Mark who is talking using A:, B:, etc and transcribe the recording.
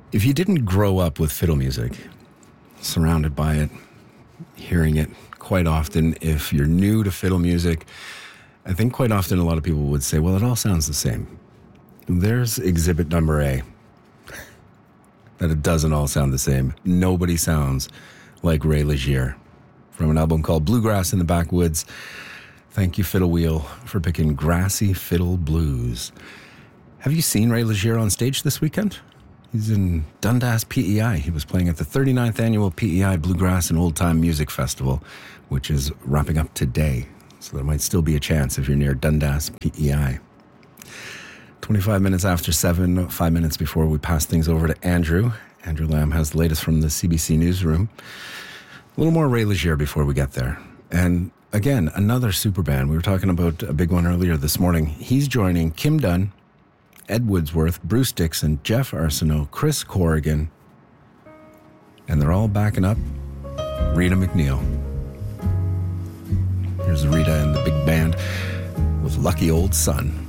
A: If you didn't grow up with fiddle music, surrounded by it, hearing it quite often, if you're new to fiddle music, I think quite often a lot of people would say, well, it all sounds the same. There's exhibit number A, that it doesn't all sound the same. Nobody sounds like Ray Legier. From an album called Bluegrass in the Backwoods. Thank you, Fiddle Wheel, for picking Grassy Fiddle Blues. Have you seen Ray Legier on stage this weekend? He's in Dundas, PEI. He was playing at the 39th Annual PEI Bluegrass and Old Time Music Festival, which is wrapping up today. So there might still be a chance if you're near Dundas, PEI. 25 minutes after 7, 5 minutes before we pass things over to Andrew. Andrew Lamb has the latest from the CBC Newsroom. A little more Ray Legier before we get there. And again, another super band. We were talking about a big one earlier this morning. He's joining Kim Dunn, Ed Woodsworth, Bruce Dixon, Jeff Arsenault, Chris Corrigan, and they're all backing up Rita McNeil. Here's Rita and the big band with Lucky Old Son.